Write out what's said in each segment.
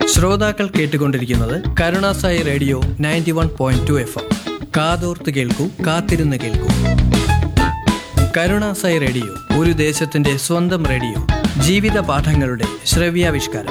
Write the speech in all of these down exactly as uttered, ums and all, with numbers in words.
ശ്രോതാക്കൾ കേട്ടുകൊണ്ടിരിക്കുന്നത് Karunasai radio ninety one point two F M. കാതോർത്ത് കേൾക്കൂ, കാത്തിരുന്ന് കേൾക്കൂ. കരുണാസായി റേഡിയോ ഒരു ദേശത്തിന്റെ സ്വന്തം റേഡിയോ. ജീവിത പാഠങ്ങളുടെ ശ്രവ്യാവിഷ്കാരം.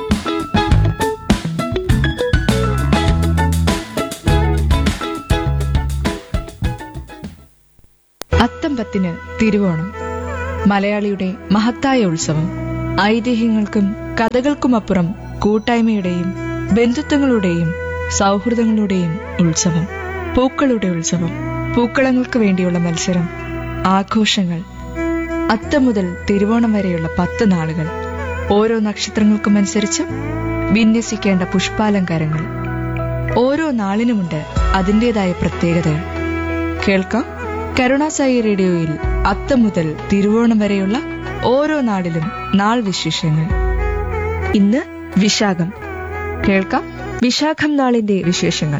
അത്തം പത്തിന് തിരുവോണം, മലയാളിയുടെ മഹത്തായ ഉത്സവം. ഐതിഹ്യങ്ങൾക്കും കഥകൾക്കുമപ്പുറം കൂട്ടായ്മയുടെയും ബന്ധുത്വങ്ങളുടെയും സൗഹൃദങ്ങളുടെയും ഉത്സവം. പൂക്കളുടെ ഉത്സവം. പൂക്കളങ്ങൾക്ക് വേണ്ടിയുള്ള മത്സരം, ആഘോഷങ്ങൾ. അത്തം മുതൽ തിരുവോണം വരെയുള്ള പത്ത് നാളുകൾ. ഓരോ നക്ഷത്രങ്ങൾക്കുമനുസരിച്ച് വിന്യസിക്കേണ്ട പുഷ്പാലങ്കാരങ്ങൾ. ഓരോ നാളിനുമുണ്ട് അതിൻ്റെതായ പ്രത്യേകതകൾ. കേൾക്കാം കരുണാസായി റേഡിയോയിൽ അത്തം മുതൽ തിരുവോണം വരെയുള്ള ഓരോ നാളിലും നാൾ വിശേഷങ്ങൾ. ഇന്ന് വിശാഖം. കേൾക്കാം വിശാഖം നാളിന്റെ വിശേഷങ്ങൾ.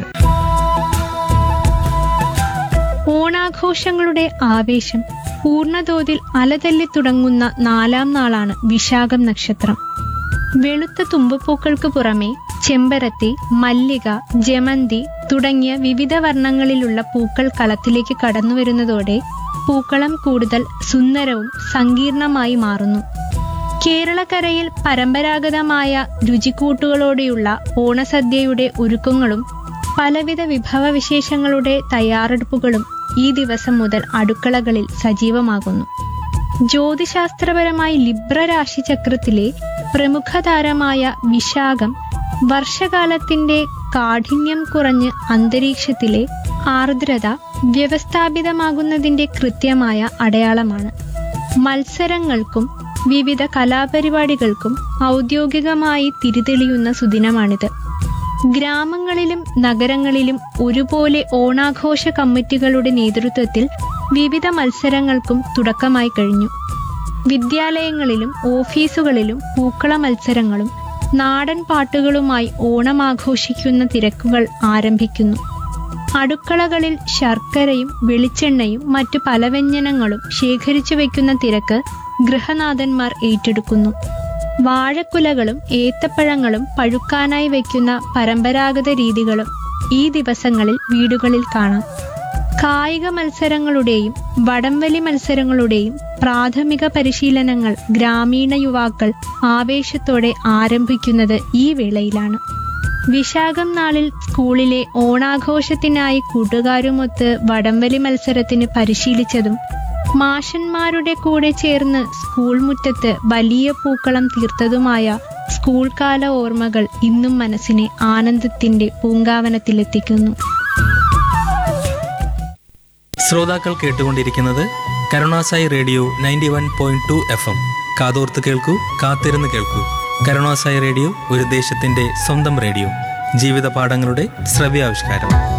ഓണാഘോഷങ്ങളുടെ ആവേശം പൂർണ്ണതോതിൽ അലതല്ലി തുടങ്ങുന്ന നാലാം നാളാണ് വിശാഖം നക്ഷത്രം. വെളുത്ത തുമ്പപ്പൂക്കൾക്ക് പുറമെ ചെമ്പരത്തി, മല്ലിക, ജമന്തി തുടങ്ങിയ വിവിധ വർണ്ണങ്ങളിലുള്ള പൂക്കൾ കളത്തിലേക്ക് കടന്നുവരുന്നതോടെ പൂക്കളം കൂടുതൽ സുന്ദരവും സങ്കീർണമായി മാറുന്നു. കേരളക്കരയിൽ പരമ്പരാഗതമായ രുചിക്കൂട്ടുകളോടെയുള്ള ഓണസദ്യയുടെ ഒരുക്കങ്ങളും പലവിധ വിഭവവിശേഷങ്ങളുടെ തയ്യാറെടുപ്പുകളും ഈ ദിവസം മുതൽ അടുക്കളകളിൽ സജീവമാകുന്നു. ജ്യോതിശാസ്ത്രപരമായി ലിബ്ര രാശിചക്രത്തിലെ പ്രമുഖ താരമായ വിശാഖം വർഷകാലത്തിന്റെ കാഠിന്യം കുറഞ്ഞ് അന്തരീക്ഷത്തിലെ ആർദ്രത വ്യവസ്ഥാപിതമാകുന്നതിന്റെ കൃത്യമായ അടയാളമാണ്. മത്സരങ്ങൾക്കും വിവിധ കലാപരിപാടികൾക്കും ഔദ്യോഗികമായി തിരിതെളിയുന്ന സുദിനമാണിത്. ഗ്രാമങ്ങളിലും നഗരങ്ങളിലും ഒരുപോലെ ഓണാഘോഷ കമ്മിറ്റികളുടെ നേതൃത്വത്തിൽ വിവിധ മത്സരങ്ങൾക്കും തുടക്കമായി കഴിഞ്ഞു. വിദ്യാലയങ്ങളിലും ഓഫീസുകളിലും പൂക്കള മത്സരങ്ങളും നാടൻ പാട്ടുകളുമായി ഓണമാഘോഷിക്കുന്ന തിരക്കുകൾ ആരംഭിക്കുന്നു. അടുക്കളകളിൽ ശർക്കരയും വെളിച്ചെണ്ണയും മറ്റു പല വ്യഞ്ജനങ്ങളും ശേഖരിച്ചു വയ്ക്കുന്ന തിരക്ക് ഗൃഹനാഥന്മാർ ഏറ്റെടുക്കുന്നു. വാഴക്കുലകളും ഏത്തപ്പഴങ്ങളും പഴുക്കാനായി വയ്ക്കുന്ന പരമ്പരാഗത രീതികളും ഈ ദിവസങ്ങളിൽ വീടുകളിൽ കാണാം. കായിക മത്സരങ്ങളുടെയും വടംവലി മത്സരങ്ങളുടെയും പ്രാഥമിക പരിശീലനങ്ങൾ ഗ്രാമീണ യുവാക്കൾ ആവേശത്തോടെ ആരംഭിക്കുന്നത് ഈ വേളയിലാണ്. വിശാഖം നാളിൽ സ്കൂളിലെ ഓണാഘോഷത്തിനായി കൂട്ടുകാരുമൊത്ത് വടംവലി മത്സരത്തിന് പരിശീലിച്ചതും മാഷന്മാരുടെ കൂടെ ചേർന്ന് സ്കൂൾ മുറ്റത്ത് വലിയ പൂക്കളം തീർത്തതുമായ സ്കൂൾ കാല ഓർമ്മകൾ ഇന്നും മനസ്സിനെ ആനന്ദത്തിന്റെ പൂങ്കാവനത്തിലെത്തിക്കുന്നു. ശ്രോതാക്കൾ കേട്ടുകൊണ്ടിരിക്കുന്നത് Karunasai radio ninety one point two F M. കാതോർത്ത് കേൾക്കൂ, കാത്തിരുന്ന് കേൾക്കൂ. കരുണാസായി റേഡിയോ ഒരു ദേശത്തിന്റെ സ്വന്തം റേഡിയോ. ജീവിത പാഠങ്ങളുടെ ശ്രവ്യാവിഷ്കാരം.